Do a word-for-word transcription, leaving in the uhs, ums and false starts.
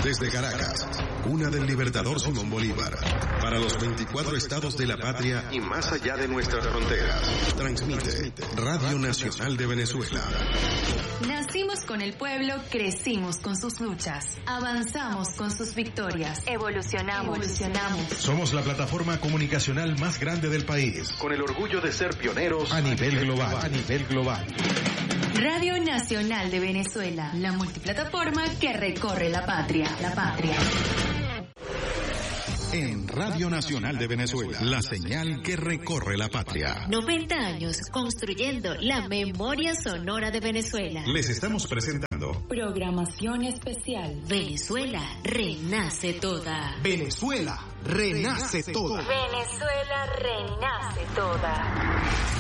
Desde Caracas, cuna del libertador Simón Bolívar, para los veinticuatro estados de la patria y más allá de nuestras fronteras, transmite Radio Nacional de Venezuela. Nacimos con el pueblo, crecimos con sus luchas, avanzamos con sus victorias, evolucionamos, evolucionamos. Somos la plataforma comunicacional más grande del país, con el orgullo de ser pioneros a nivel global, a nivel global. Radio Nacional de Venezuela, la multiplataforma que recorre la patria, la patria. En Radio Nacional de Venezuela, la señal que recorre la patria. noventa años construyendo la memoria sonora de Venezuela. Les estamos presentando programación especial. Venezuela renace toda. Venezuela renace toda. Venezuela renace toda.